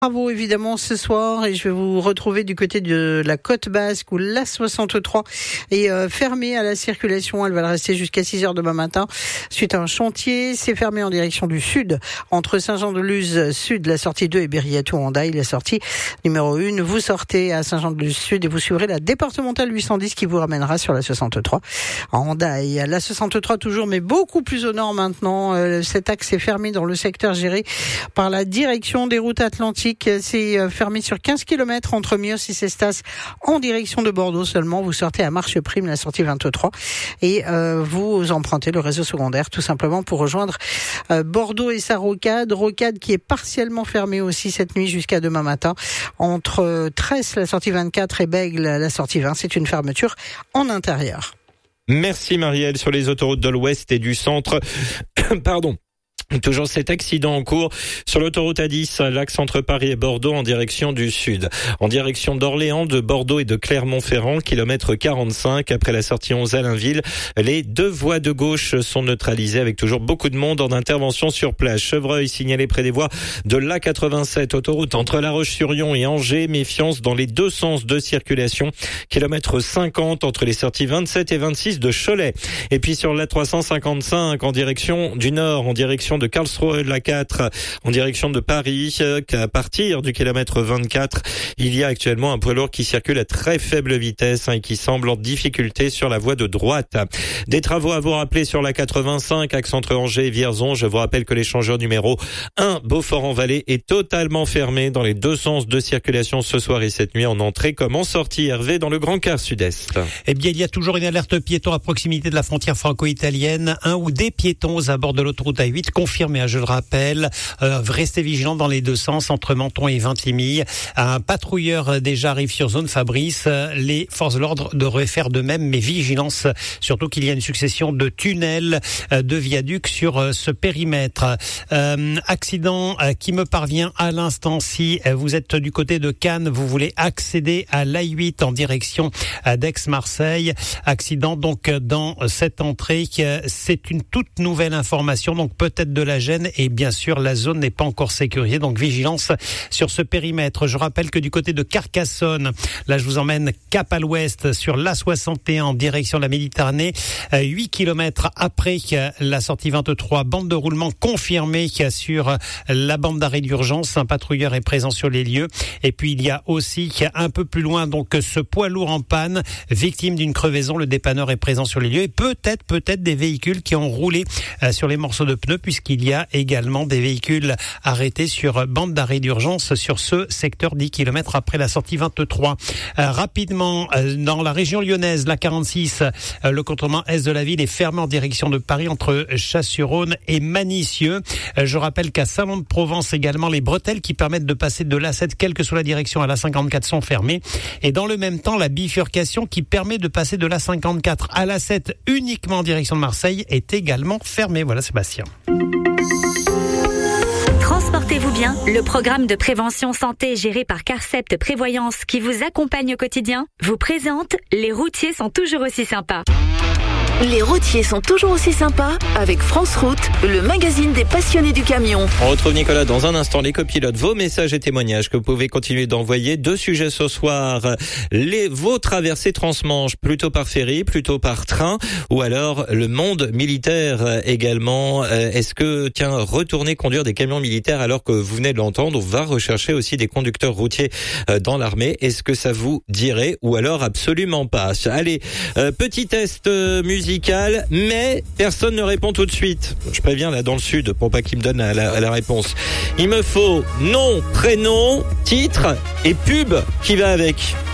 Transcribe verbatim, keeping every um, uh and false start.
Travaux évidemment ce soir et je vais vous retrouver du côté de la côte basque où l'A soixante-trois est euh, fermée à la circulation. Elle va le rester jusqu'à six heures demain matin suite à un chantier. C'est fermé en direction du sud entre Saint-Jean-de-Luz sud, la sortie deux et Berriatou-Hendaye, la sortie numéro un. Vous sortez à Saint-Jean-de-Luz sud et vous suivrez la départementale huit cent dix qui vous ramènera sur la soixante-trois à Hendaye. La soixante-trois toujours mais beaucoup plus au nord maintenant. Euh, cet axe est fermé dans le secteur géré par la direction des routes atlantiques. C'est fermé sur quinze kilomètres entre Mios et Cestas en direction de Bordeaux seulement. Vous sortez à Marcheprime, la sortie vingt-trois, et euh, vous empruntez le réseau secondaire tout simplement pour rejoindre euh, Bordeaux et sa rocade. Rocade qui est partiellement fermée aussi cette nuit jusqu'à demain matin entre Tresse, la sortie vingt-quatre, et Bègle, la sortie vingt. C'est une fermeture en intérieur. Merci Marielle. Sur les autoroutes de l'Ouest et du Centre, pardon. Toujours cet accident en cours sur l'autoroute A dix, l'axe entre Paris et Bordeaux en direction du sud. En direction d'Orléans, de Bordeaux et de Clermont-Ferrand, kilomètre quarante-cinq, après la sortie onze Allainville. Les deux voies de gauche sont neutralisées avec toujours beaucoup de monde en intervention sur place. Chevreuil signalé près des voies de l'A quatre-vingt-sept, autoroute entre La Roche-sur-Yon et Angers. Méfiance dans les deux sens de circulation. Kilomètre cinquante entre les sorties vingt-sept et vingt-six de Cholet. Et puis sur l'A trois cent cinquante-cinq en direction du nord, en direction de Karlsruhe, la quatre, en direction de Paris, qu'à partir du kilomètre vingt-quatre, il y a actuellement un poids lourd qui circule à très faible vitesse hein, et qui semble en difficulté sur la voie de droite. Des travaux à vous rappeler sur la quatre-vingt-cinq, axe entre Angers et Vierzon. Je vous rappelle que l'échangeur numéro un, Beaufort-en-Vallée, est totalement fermé dans les deux sens de circulation ce soir et cette nuit, en entrée comme en sortie. Hervé, dans le Grand Quart Sud-Est. Eh bien, il y a toujours une alerte piéton à proximité de la frontière franco-italienne. Un ou des piétons à bord de l'autoroute A huit confirmé, je le rappelle. Euh, restez vigilants dans les deux sens entre Menton et Vintimille. Un patrouilleur déjà arrive sur zone Fabrice. Les forces de l'ordre devraient faire de même, mais vigilance, surtout qu'il y a une succession de tunnels, de viaducs sur ce périmètre. Euh, accident qui me parvient à l'instant. Si vous êtes du côté de Cannes, vous voulez accéder à l'A huit en direction d'Aix-Marseille. Accident donc dans cette entrée. C'est une toute nouvelle information, donc peut-être de la gêne, et bien sûr la zone n'est pas encore sécurisée, donc vigilance sur ce périmètre. Je rappelle que du côté de Carcassonne, là je vous emmène cap à l'ouest sur l'A soixante et un en direction de la Méditerranée, huit kilomètres après la sortie vingt-trois, bande de roulement confirmée sur la bande d'arrêt d'urgence. Un patrouilleur est présent sur les lieux, et puis il y a aussi un peu plus loin donc ce poids lourd en panne, victime d'une crevaison. Le dépanneur est présent sur les lieux, et peut-être peut-être des véhicules qui ont roulé sur les morceaux de pneus, puisqu'il Il y a également des véhicules arrêtés sur bande d'arrêt d'urgence sur ce secteur dix kilomètres après la sortie vingt-trois. Euh, rapidement, euh, dans la région lyonnaise, la quarante-six, euh, le contournement est de la ville est fermé en direction de Paris entre Chasse-sur-Rhône et Manicieux. Euh, je rappelle qu'à Salon-de-Provence également, les bretelles qui permettent de passer de l'A sept, quelle que soit la direction, à l'A cinquante-quatre sont fermées. Et dans le même temps, la bifurcation qui permet de passer de l'A cinquante-quatre à l'A sept uniquement en direction de Marseille est également fermée. Voilà, Sébastien. Transportez-vous bien, le programme de prévention santé géré par Carcept Prévoyance qui vous accompagne au quotidien vous présente Les routiers sont toujours aussi sympas. Les routiers sont toujours aussi sympas avec France Route, le magazine des passionnés du camion. On retrouve Nicolas dans un instant. Les copilotes, vos messages et témoignages que vous pouvez continuer d'envoyer. Deux sujets ce soir. Les, vos traversées transmanche, plutôt par ferry, plutôt par train, ou alors le monde militaire également. Est-ce que, tiens, retourner conduire des camions militaires alors que vous venez de l'entendre, on va rechercher aussi des conducteurs routiers dans l'armée. Est-ce que ça vous dirait ou alors absolument pas? Allez, euh, petit test euh, musical. Mais personne ne répond tout de suite. Je préviens là dans le sud pour pas qu'il me donne la, la, la réponse. Il me faut nom, prénom, titre et pub qui va avec.